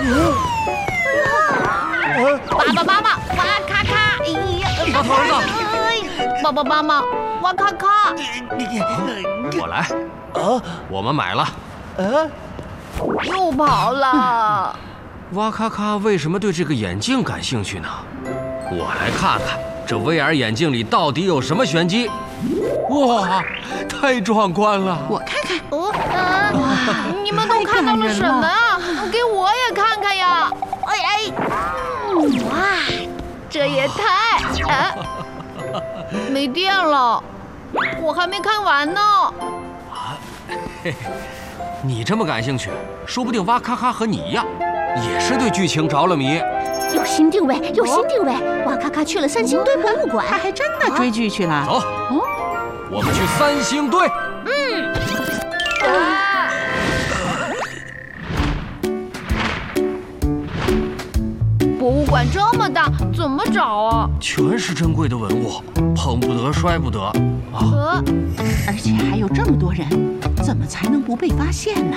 爸爸，哇咔咔！哎呀， 老头儿子， 爸爸，哇咔咔！ 我来。我们买了。 又跑了。 哇咔咔为什么对这个眼镜感兴趣呢？我来看看这 VR 眼镜里到底有什么玄机。哇，太壮观了！ 我看看。 你们都看到了什么啊？给我也看看呀！哇，这也太……没电了，我还没看完呢。 嘿嘿，你这么感兴趣，说不定哇咔咔和你一样，也是对剧情着了迷。 有新定位，有新定位！哇咔咔去了三星堆博物馆， 他还真的追剧去了。 走，我们去三星堆。 博物馆这么大，怎么找啊？ 全是珍贵的文物，碰不得摔不得啊！ 而且还有这么多人，怎么才能不被发现呢？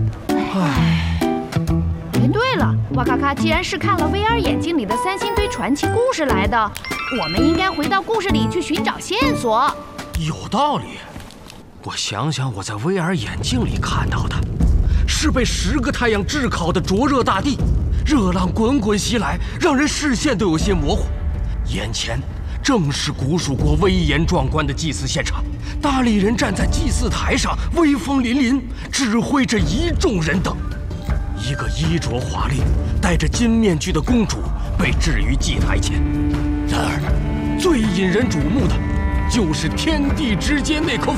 对了，哇咔咔既然是看了 VR 眼镜里的三星堆传奇故事来的，我们应该回到故事里去寻找线索。 有道理。我想想，我在 VR 眼镜里看到的，是被10个太阳炙烤的灼热大地，热浪滚滚袭来，让人视线都有些模糊。眼前正是古蜀国威严壮观的祭祀现场，大力人站在祭祀台上，威风凛凛，指挥着一众人等。一个衣着华丽、戴着金面具的公主被置于祭台前。然而，最引人瞩目的，就是天地之间那口